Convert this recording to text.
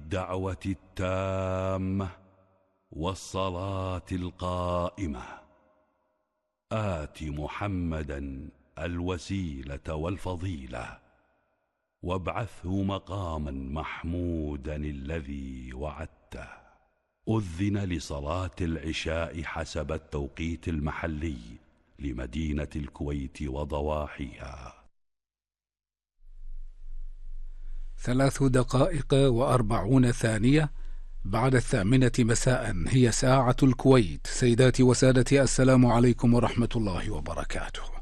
الدعوة التامة والصلاة القائمة آت محمدا الوسيلة والفضيلة وابعثه مقاما محمودا الذي وعدته. أذن لصلاة العشاء حسب التوقيت المحلي لمدينة الكويت وضواحيها. 3 دقائق و40 ثانية بعد 8 مساء هي ساعة الكويت. سيداتي وسادتي، السلام عليكم ورحمة الله وبركاته.